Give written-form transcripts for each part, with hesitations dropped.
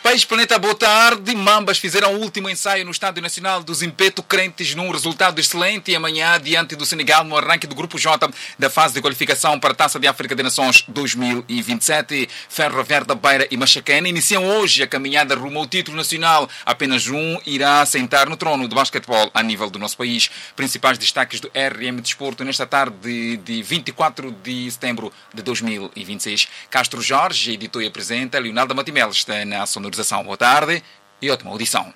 País Planeta, boa tarde. Mambas fizeram o último ensaio no Estádio Nacional do Zimpeto, crentes num resultado excelente e amanhã diante do Senegal no arranque do Grupo J da fase de qualificação para a Taça de África de Nações 2027. Ferro Verde, Beira e Machacana iniciam hoje a caminhada rumo ao título nacional. Apenas um irá sentar no trono do basquetebol a nível do nosso país. Principais destaques do RM Desporto nesta tarde de 24 de setembro de 2026. Castro Jorge, editor e apresenta. Leonardo Matimel está na sonorização. Boa tarde e ótima audição.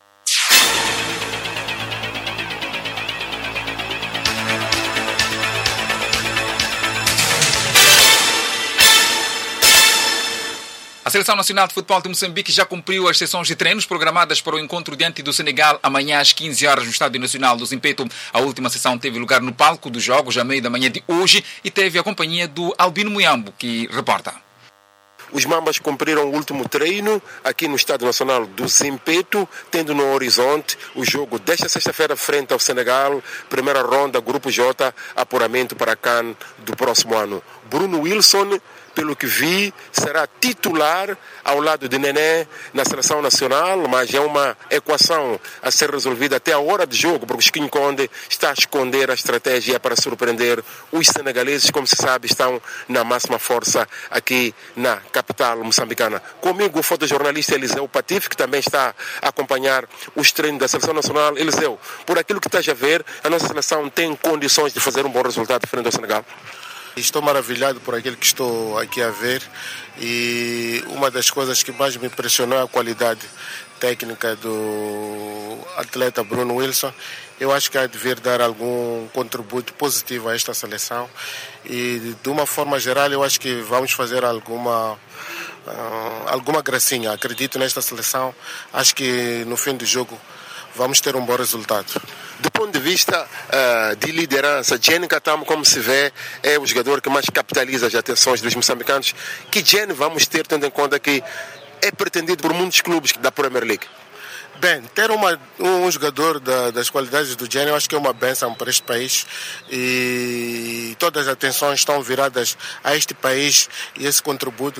A Seleção Nacional de Futebol de Moçambique já cumpriu as sessões de treinos programadas para o encontro diante do Senegal amanhã às 15 horas no Estádio Nacional do Zimpeto. A última sessão teve lugar no palco dos jogos à meia da manhã de hoje e teve a companhia do Albino Muyambo, que reporta. Os Mambas cumpriram o último treino aqui no Estádio Nacional do Zimpeto, tendo no horizonte o jogo desta sexta-feira frente ao Senegal, primeira ronda, Grupo J, apuramento para a CAN do próximo ano. Bruno Wilson, pelo que vi, será titular ao lado de Nené na Seleção Nacional, mas é uma equação a ser resolvida até a hora de jogo, porque o Chiquinho Conde está a esconder a estratégia para surpreender os senegaleses, como se sabe, estão na máxima força aqui na capital moçambicana. Comigo o fotojornalista Eliseu Patife, que também está a acompanhar os treinos da Seleção Nacional. Eliseu, por aquilo que estás a ver, a nossa seleção tem condições de fazer um bom resultado frente ao Senegal? Estou maravilhado por aquilo que estou aqui a ver e uma das coisas que mais me impressionou é a qualidade técnica do atleta Bruno Wilson. Eu acho que há de vir dar algum contributo positivo a esta seleção e, de uma forma geral, eu acho que vamos fazer alguma gracinha. Acredito nesta seleção, acho que no fim do jogo vamos ter um bom resultado. Do ponto de vista de liderança, Jenny Katamo, como se vê, é o jogador que mais capitaliza as atenções dos moçambicanos. Que Jenny vamos ter, tendo em conta que é pretendido por muitos clubes da Premier League? Bem, ter um jogador das qualidades do Jenny, eu acho que é uma bênção para este país e todas as atenções estão viradas a este país e esse contributo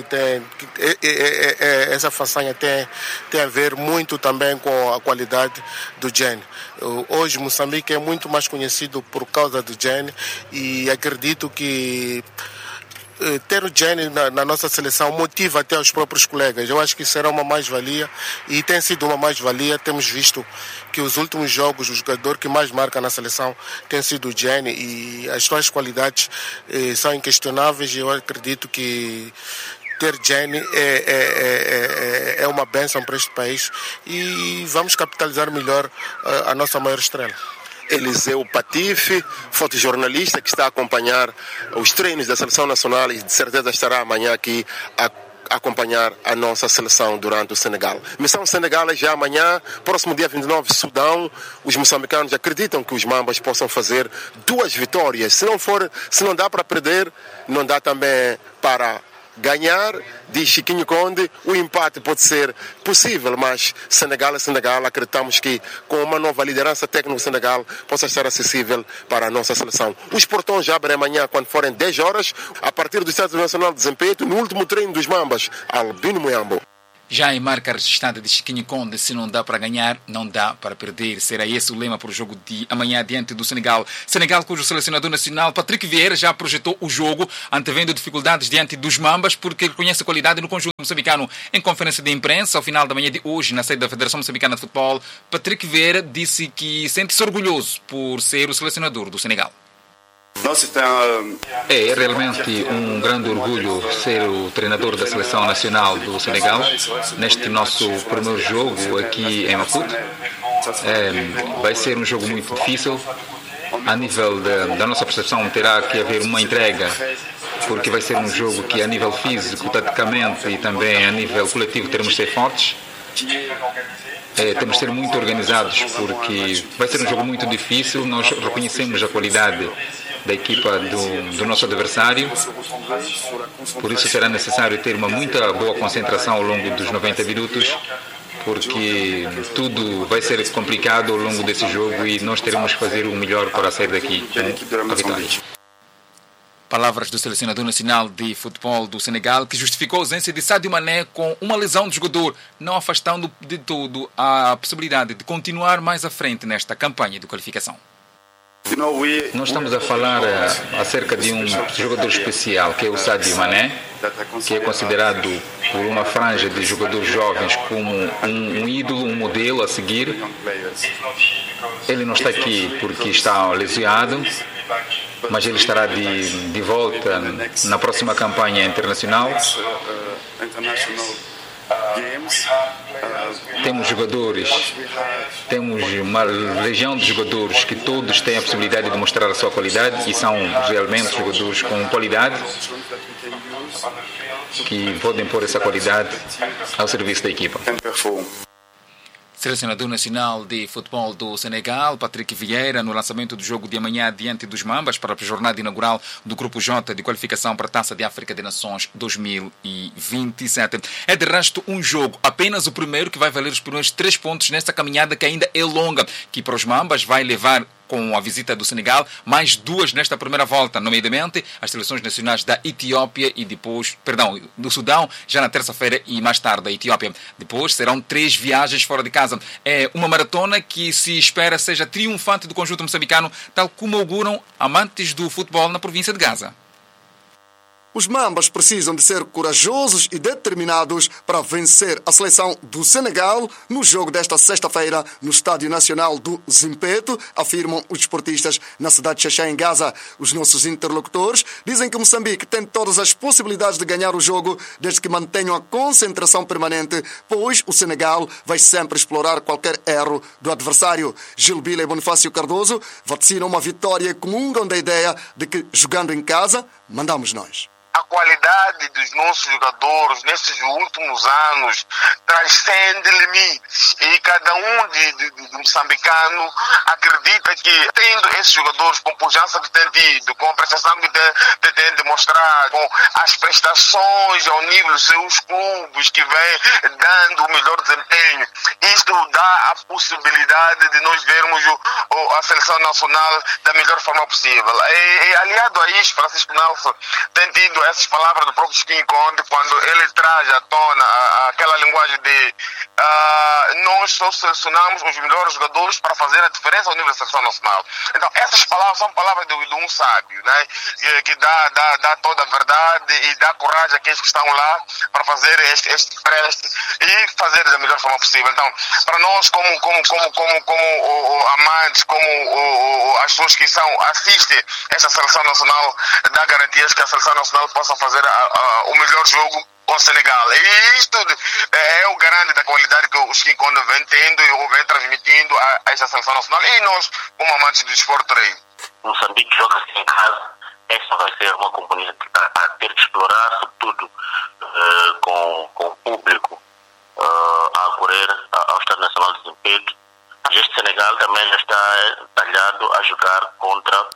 essa façanha tem a ver muito também com a qualidade do Jenny. Hoje Moçambique é muito mais conhecido por causa do Jenny e acredito que ter o Jenny na nossa seleção motiva até os próprios colegas. Eu acho que será uma mais-valia e tem sido uma mais-valia. Temos visto que os últimos jogos, o jogador que mais marca na seleção tem sido o Jenny e as suas qualidades são inquestionáveis e eu acredito que ter Jenny é uma bênção para este país e vamos capitalizar melhor a nossa maior estrela. Eliseu Patife, fotojornalista que está a acompanhar os treinos da Seleção Nacional e de certeza estará amanhã aqui a acompanhar a nossa seleção durante o Senegal. Missão Senegal é já amanhã, próximo dia 29, Sudão. Os moçambicanos acreditam que os Mambas possam fazer 2 vitórias. Se não dá para perder, não dá também para ganhar. Diz Chiquinho Conde, o empate pode ser possível, mas Senegal é Senegal. Acreditamos que com uma nova liderança técnica do Senegal possa estar acessível para a nossa seleção. Os portões já abrem amanhã quando forem 10 horas, a partir do Estádio Nacional de Zimpeto, no último treino dos Mambas, Albino Muyambo. Já em marca registrada de Chiquinho Conde, se não dá para ganhar, não dá para perder. Será esse o lema para o jogo de amanhã diante do Senegal. Senegal, cujo selecionador nacional, Patrick Vieira, já projetou o jogo, antevendo dificuldades diante dos Mambas, porque ele conhece a qualidade no conjunto moçambicano. Em conferência de imprensa, ao final da manhã de hoje, na sede da Federação Moçambicana de Futebol, Patrick Vieira disse que sente-se orgulhoso por ser o selecionador do Senegal. É realmente um grande orgulho ser o treinador da Seleção Nacional do Senegal neste nosso primeiro jogo aqui em Maputo. Vai ser um jogo muito difícil. A nível da nossa percepção terá que haver uma entrega, porque vai ser um jogo que a nível físico, taticamente e também a nível coletivo teremos de ser fortes. Temos de ser muito organizados, porque vai ser um jogo muito difícil. Nós reconhecemos a qualidade da equipa do nosso adversário, por isso será necessário ter uma muita boa concentração ao longo dos 90 minutos, porque tudo vai ser complicado ao longo desse jogo e nós teremos que fazer o melhor para sair daqui com a vitória. Palavras do selecionador nacional de futebol do Senegal, que justificou a ausência de Sadio Mané com uma lesão do jogador, não afastando de todo a possibilidade de continuar mais à frente nesta campanha de qualificação. Nós estamos a falar acerca de um jogador especial, que é o Sadio Mané, que é considerado por uma franja de jogadores jovens como um ídolo, um modelo a seguir. Ele não está aqui porque está lesionado, mas ele estará de volta na próxima campanha internacional. Temos jogadores, temos uma legião de jogadores que todos têm a possibilidade de mostrar a sua qualidade e são realmente jogadores com qualidade que podem pôr essa qualidade ao serviço da equipa. Selecionador nacional de futebol do Senegal, Patrick Vieira, no lançamento do jogo de amanhã diante dos Mambas para a jornada inaugural do Grupo J de qualificação para a Taça de África de Nações 2027. É de resto um jogo, apenas o primeiro, que vai valer os primeiros 3 pontos nesta caminhada que ainda é longa, que para os Mambas vai levar, com a visita do Senegal, mais 2 nesta primeira volta, nomeadamente as seleções nacionais da Etiópia e depois, do Sudão, já na terça-feira e mais tarde da Etiópia. Depois serão 3 viagens fora de casa. É uma maratona que se espera seja triunfante do conjunto moçambicano, tal como auguram amantes do futebol na província de Gaza. Os Mambas precisam de ser corajosos e determinados para vencer a seleção do Senegal no jogo desta sexta-feira no Estádio Nacional do Zimpeto, afirmam os desportistas na cidade de Xaxé, em Gaza. Os nossos interlocutores dizem que Moçambique tem todas as possibilidades de ganhar o jogo desde que mantenham a concentração permanente, pois o Senegal vai sempre explorar qualquer erro do adversário. Gilbila e Bonifácio Cardoso vaticinam uma vitória e comungam da ideia de que, jogando em casa, mandamos nós. A qualidade dos nossos jogadores nesses últimos anos transcende limites e cada um de moçambicano acredita que, tendo esses jogadores com pujança que tem tido, com a prestação que tem demonstrado, com as prestações ao nível dos seus clubes que vem dando o melhor desempenho, isto dá a possibilidade de nós vermos a seleção nacional da melhor forma possível. E aliado a isso, Francisco Nelson tem tido essas palavras do próprio Skin Conde quando ele traz à tona aquela linguagem de nós só selecionamos os melhores jogadores para fazer a diferença ao nível da seleção nacional. Então essas palavras são palavras de um sábio, né? que dá toda a verdade e dá coragem àqueles que estão lá para fazer este preste e fazer da melhor forma possível. Então, para nós como amantes, como as pessoas que assistem esta seleção nacional, dá garantias que a seleção nacional possa fazer o melhor jogo com o Senegal. E isto é o garante da qualidade que o Skin Conde vem tendo e vem transmitindo a esta seleção nacional e nós, como amantes do desporto, Moçambique joga em casa. Esta vai ser uma componente a ter que explorar, sobretudo com o público a acorrer ao Estádio Nacional de Zimpeto. Este Senegal também já está talhado a jogar contra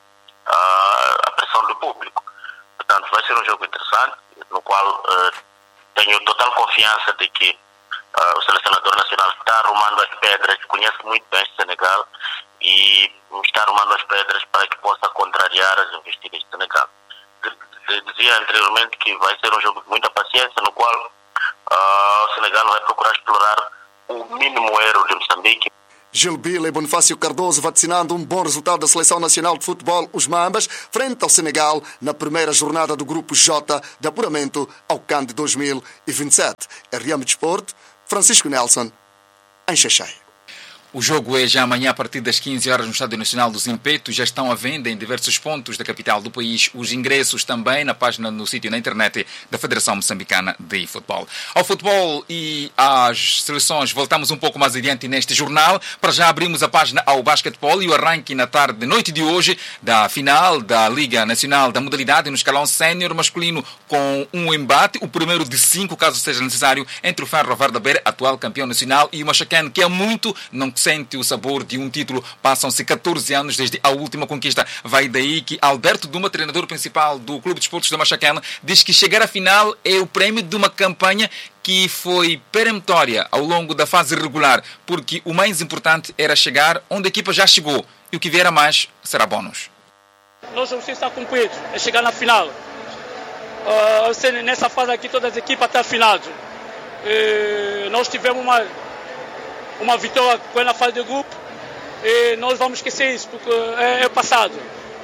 a pressão do público. Portanto, vai ser um jogo interessante, no qual tenho total confiança de que o selecionador nacional está arrumando as pedras, conhece muito bem este Senegal e está arrumando as pedras para que possa contrariar as investidas do Senegal. Dizia anteriormente que vai ser um jogo de muita paciência, no qual o Senegal vai procurar explorar o mínimo erro de Moçambique. Gilbila e Bonifácio Cardoso vaticinando um bom resultado da Seleção Nacional de Futebol, os Mambas, frente ao Senegal, na primeira jornada do Grupo J de apuramento ao CAN de 2027. RM Desporto, Francisco Nelson, em Xaxé. O jogo é já amanhã a partir das 15 horas no Estádio Nacional do Zimpeto. Já estão à venda em diversos pontos da capital do país. Os ingressos também na página, no sítio na internet da Federação Moçambicana de Futebol. Ao futebol e às seleções voltamos um pouco mais adiante neste jornal. Para já abrimos a página ao basquetebol e o arranque na tarde de noite de hoje da final da Liga Nacional da Modalidade no escalão sénior masculino, com um embate, o primeiro de 5, caso seja necessário, entre o Ferro Verde da Beira, atual campeão nacional, e o Machacane, que há muito não sente o sabor de um título. Passam-se 14 anos desde a última conquista. Vai daí que Alberto Duma, treinador principal do Clube de Esportes da Machacane, diz que chegar à final é o prémio de uma campanha que foi peremptória ao longo da fase regular, porque o mais importante era chegar onde a equipa já chegou, e o que vier a mais será bónus. Nosso objetivo está cumprido, é chegar na final. Nessa fase aqui, todas as equipas até a final. Nós tivemos uma vitória na fase de grupo e nós vamos esquecer isso, porque é passado.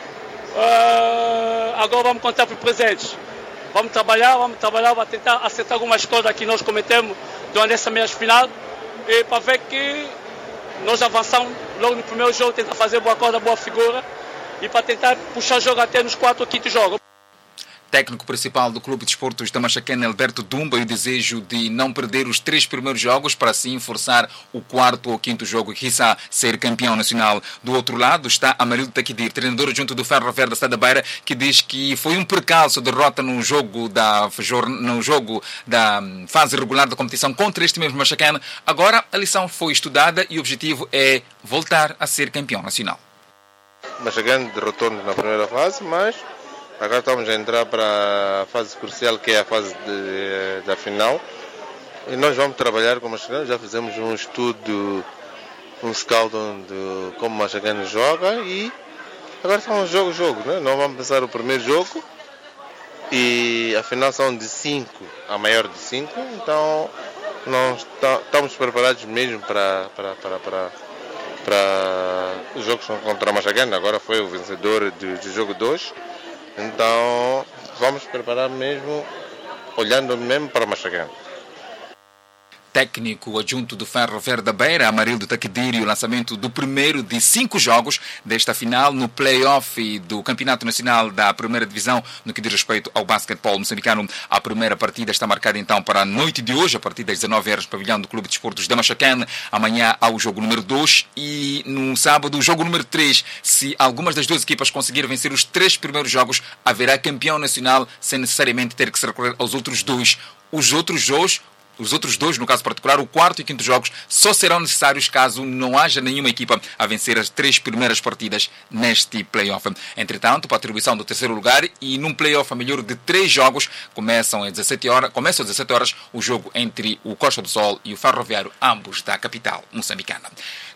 Agora vamos contar para o presente. Vamos trabalhar, vamos tentar acertar algumas coisas que nós cometemos durante essa meia final e para ver que nós avançamos logo no primeiro jogo, tentar fazer boa coisa, boa figura e para tentar puxar o jogo até nos 4 ou 5 jogos. Técnico principal do Clube de Desportos da Machacana, Alberto Dumba, e o desejo de não perder os 3 primeiros jogos para assim forçar o 4º ou 5º jogo e quizá ser campeão nacional. Do outro lado está Amarildo Taquidir, treinador junto do Ferro Verde da Cidade da Beira, que diz que foi um percalço, derrota no jogo da fase regular da competição contra este mesmo Machacana. Agora a lição foi estudada e o objetivo é voltar a ser campeão nacional. Machacana derrotou-nos na primeira fase, mas agora estamos a entrar para a fase crucial, que é a fase da final. E nós vamos trabalhar com o Machacana. Já fizemos um estudo, um scouting de como o Machacana joga. E agora estamos jogo, né? Nós vamos pensar o primeiro jogo. E a final são de 5, a maior de 5. Então nós estamos preparados mesmo para os jogos contra a Machacana. Agora foi o vencedor do jogo 2. Então, vamos preparar mesmo, olhando mesmo para Machacana. Técnico adjunto do Ferro Verde da Beira, Amarildo Taquidir, o lançamento do primeiro de 5 jogos desta final no play-off do Campeonato Nacional da Primeira Divisão no que diz respeito ao basquetebol moçambicano. A primeira partida está marcada então para a noite de hoje, a partir das 19 horas, pavilhão do Clube de Desportos da Machacana. Amanhã há o jogo número 2 e no sábado o jogo número 3. Se algumas das duas equipas conseguirem vencer os 3 primeiros jogos, haverá campeão nacional sem necessariamente ter que se recorrer aos outros 2. Os outros 2, no caso particular, o 4º e 5º jogos, só serão necessários caso não haja nenhuma equipa a vencer as 3 primeiras partidas neste play-off. Entretanto, para a atribuição do 3º lugar e num play-off a melhor de 3 jogos, começam às 17 horas o jogo entre o Costa do Sol e o Ferroviário, ambos da capital moçambicana.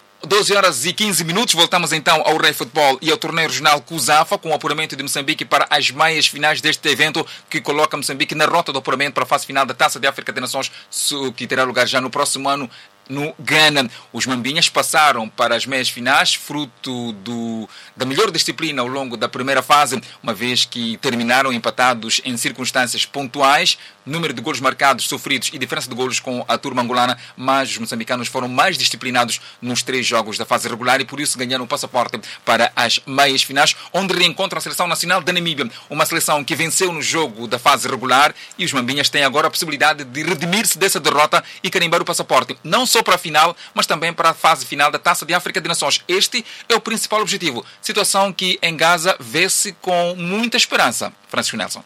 12 horas e 15 minutos, voltamos então ao Rei Futebol e ao torneio regional CUSAFA, com o apuramento de Moçambique para as meias finais deste evento, que coloca Moçambique na rota do apuramento para a fase final da Taça de África das Nações, que terá lugar já no próximo ano no Ghana. Os Mambinhas passaram para as meias finais, fruto da melhor disciplina ao longo da primeira fase, uma vez que terminaram empatados em circunstâncias pontuais, número de golos marcados, sofridos e diferença de golos com a turma angolana, mas os moçambicanos foram mais disciplinados nos 3 jogos da fase regular e por isso ganharam o passaporte para as meias finais, onde reencontram a Seleção Nacional da Namíbia, uma seleção que venceu no jogo da fase regular, e os Mambinhas têm agora a possibilidade de redimir-se dessa derrota e carimbar o passaporte, não só para a final, mas também para a fase final da Taça de África de Nações. Este é o principal objetivo, situação que em Gaza vê-se com muita esperança. Francisco Nelson.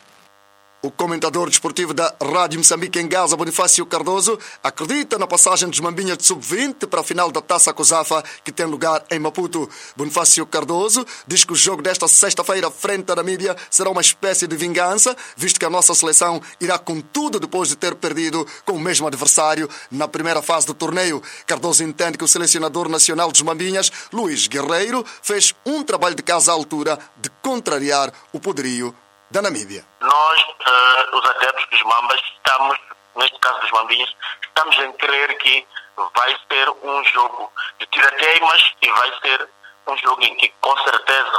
O comentador desportivo da Rádio Moçambique em Gaza, Bonifácio Cardoso, acredita na passagem dos Mambinhas de Sub-20 para a final da Taça CUSAFA, que tem lugar em Maputo. Bonifácio Cardoso diz que o jogo desta sexta-feira frente à Namíbia será uma espécie de vingança, visto que a nossa seleção irá com tudo depois de ter perdido com o mesmo adversário na primeira fase do torneio. Cardoso entende que o selecionador nacional dos Mambinhas, Luís Guerreiro, fez um trabalho de casa à altura de contrariar o poderio da Namíbia. Nós, os adeptos dos Mambas, estamos, neste caso dos Mambinhas, estamos em crer que vai ser um jogo de tirateimas e vai ser um jogo em que, com certeza,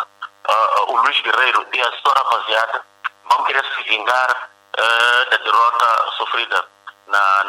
o Luís Guerreiro e a sua rapaziada vão querer se vingar da derrota sofrida na